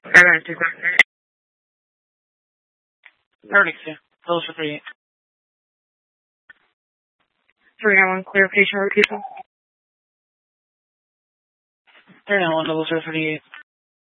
Alright, take that. 32. Close for 38. 391, clear patient repeat. 391, double 038.